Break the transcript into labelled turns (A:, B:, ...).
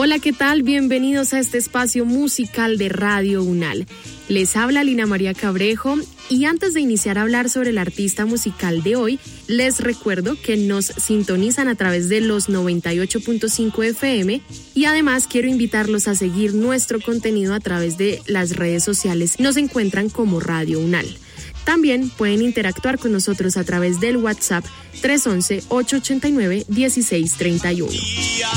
A: Hola, ¿qué tal? Bienvenidos a este espacio musical de Radio UNAL. Les habla Lina María Cabrejo y antes de iniciar a hablar sobre el artista musical de hoy, les recuerdo que nos sintonizan a través de los 98.5 FM y además quiero invitarlos a seguir nuestro contenido a través de las redes sociales. Nos encuentran como Radio UNAL. También pueden interactuar con nosotros a través del WhatsApp 311-889-1631.